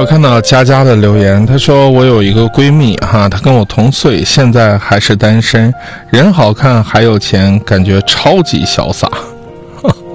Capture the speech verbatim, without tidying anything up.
看到佳佳的留言，她说我有一个闺蜜哈，她跟我同岁，现在还是单身，人好看还有钱，感觉超级潇洒。